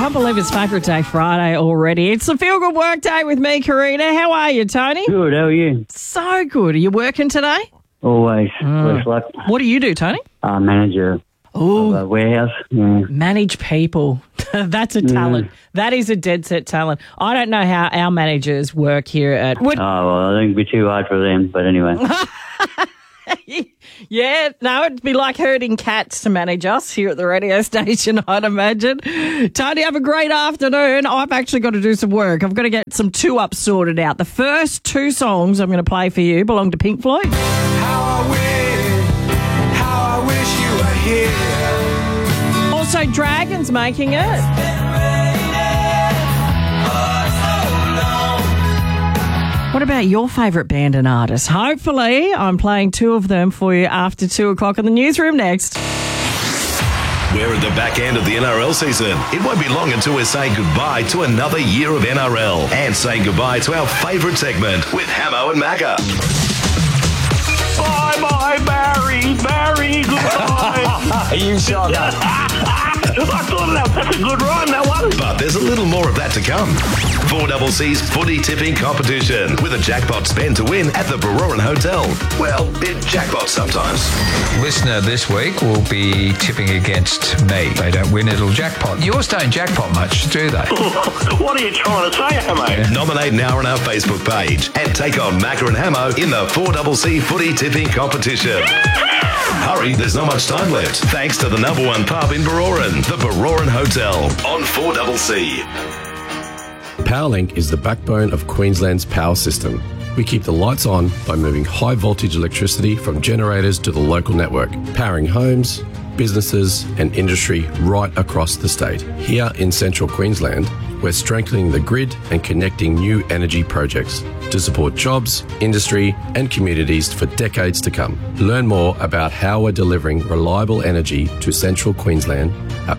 Can't believe it's Favourite Day Friday already. It's the Feel Good Work Day with me, Karina. How are you, Tony? Good, how are you? So good. Are you working today? Always. Always luck. What do you do, Tony? Manager of a warehouse. Yeah. Manage people. That's a talent. That is a dead set talent. I don't know how our managers work here at... Oh, well, I think it'd be too hard for them, but anyway. Yeah, no, it'd be like herding cats to manage us here at the radio station, I'd imagine. Tony, have a great afternoon. I've actually got to do some work. I've got to get some two-ups sorted out. The first two songs I'm going to play for you belong to Pink Floyd. How I wish you were here. Also, Dragon's making it. What about your favourite band and artist? Hopefully, I'm playing two of them for you after 2 o'clock in the newsroom next. We're at the back end of the NRL season. It won't be long until we're saying goodbye to another year of NRL and saying goodbye to our favourite segment with Hamo and Macca. Bye-bye, Barry, goodbye. You shot that. I thought that's a good rhyme, that one. But there's a little more of that to come. 4CC's footy tipping competition with a jackpot spend to win at the Baroran Hotel. Well, it jackpots sometimes. Listener this week will be tipping against me. They don't win, it'll jackpot. Yours don't jackpot much, do they? What are you trying to say, Hamo? Nominate now on our Facebook page and take on Macca and Hamo in the 4CC footy tipping competition. Hurry, there's not much time left. Thanks to the number one pub in Baroran, the Baroran Hotel on 4CC. Powerlink is the backbone of Queensland's power system. We keep the lights on by moving high voltage electricity from generators to the local network, powering homes, businesses and industry right across the state. Here in central Queensland, we're strengthening the grid and connecting new energy projects to support jobs, industry and communities for decades to come. Learn more about how we're delivering reliable energy to central Queensland at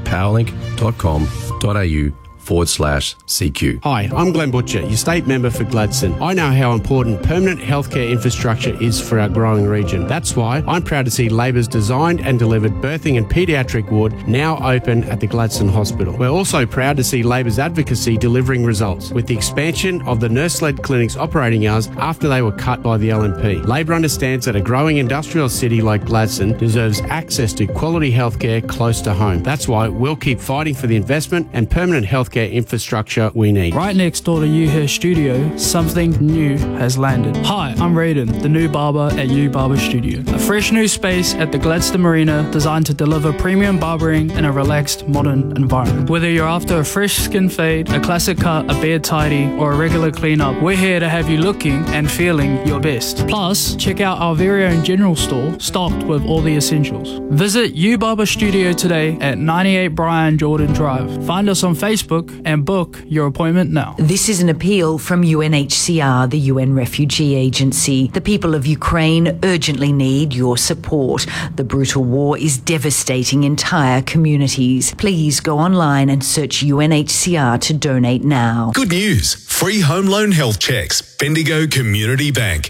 powerlink.com.au/CQ. Hi, I'm Glenn Butcher, your state member for Gladstone. I know how important permanent healthcare infrastructure is for our growing region. That's why I'm proud to see Labor's designed and delivered birthing and paediatric ward now open at the Gladstone Hospital. We're also proud to see Labor's advocacy delivering results with the expansion of the nurse-led clinics operating hours after they were cut by the LNP. Labor understands that a growing industrial city like Gladstone deserves access to quality healthcare close to home. That's why we'll keep fighting for the investment and permanent healthcare infrastructure we need. Right next door to UHair Studio, something new has landed. Hi, I'm Raiden, the new barber at U Barber Studio. A fresh new space at the Gladstone Marina designed to deliver premium barbering in a relaxed, modern environment. Whether you're after a fresh skin fade, a classic cut, a beard tidy, or a regular cleanup, we're here to have you looking and feeling your best. Plus, check out our very own general store, stocked with all the essentials. Visit U Barber Studio today at 98 Brian Jordan Drive. Find us on Facebook and book your appointment now. This is an appeal from UNHCR, the UN Refugee Agency. The people of Ukraine urgently need your support. The brutal war is devastating entire communities. Please go online and search UNHCR to donate now. Good news. Free home loan health checks. Bendigo Community Bank.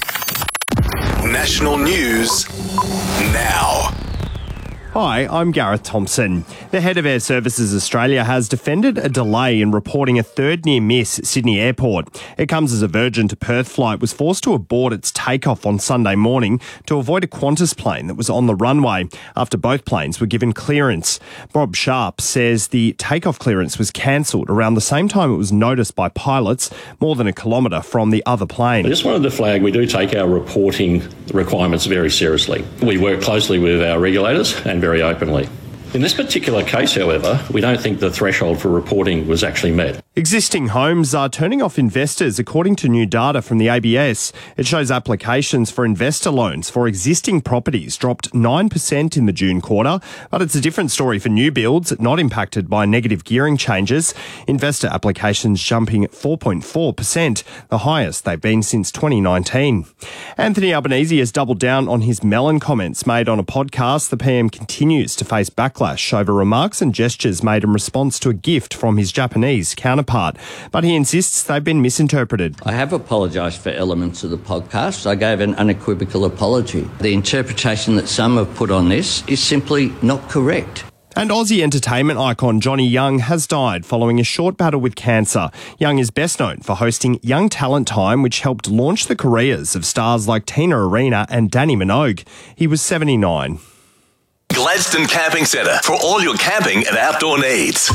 National news now. Hi, I'm Gareth Thompson. The head of Air Services Australia has defended a delay in reporting a third near miss at Sydney Airport. It comes as a Virgin to Perth flight was forced to abort its takeoff on Sunday morning to avoid a Qantas plane that was on the runway after both planes were given clearance. Bob Sharp says the takeoff clearance was cancelled around the same time it was noticed by pilots more than a kilometre from the other plane. I just wanted to flag we do take our reporting requirements very seriously. We work closely with our regulators and very openly. In this particular case, however, we don't think the threshold for reporting was actually met. Existing homes are turning off investors according to new data from the ABS. It shows applications for investor loans for existing properties dropped 9% in the June quarter, but it's a different story for new builds not impacted by negative gearing changes. Investor applications jumping 4.4%, the highest they've been since 2019. Anthony Albanese has doubled down on his melon comments made on a podcast. The PM continues to face backlash over remarks and gestures made in response to a gift from his Japanese counterpart, but he insists they've been misinterpreted. I have apologised for elements of the podcast. I gave an unequivocal apology. The interpretation that some have put on this is simply not correct. And Aussie entertainment icon Johnny Young has died following a short battle with cancer. Young is best known for hosting Young Talent Time, which helped launch the careers of stars like Tina Arena and Danny Minogue. He was 79. Gladstone Camping Centre for all your camping and outdoor needs.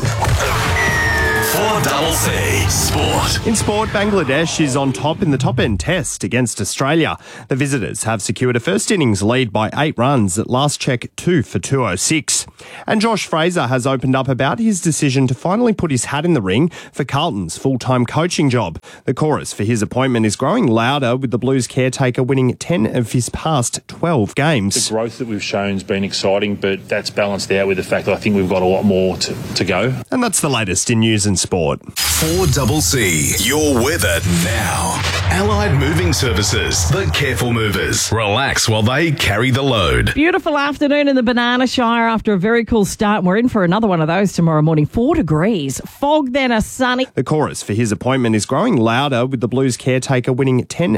4CC Sport. In sport, Bangladesh is on top in the top-end test against Australia. The visitors have secured a first innings lead by 8 runs at last check 2 for 206. And Josh Fraser has opened up about his decision to finally put his hat in the ring for Carlton's full-time coaching job. The chorus for his appointment is growing louder, with the Blues caretaker winning 10 of his past 12 games. The growth that we've shown has been exciting, but that's balanced out with the fact that I think we've got a lot more to go. And that's the latest in news and sport. 4CC, your weather now. Allied Moving Services, the careful movers. Relax while they carry the load. Beautiful afternoon in the Banana Shire after a very cool start. We're in for another one of those tomorrow morning. 4 degrees. Fog, then a sunny. The chorus for his appointment is growing louder, with the Blues caretaker winning 10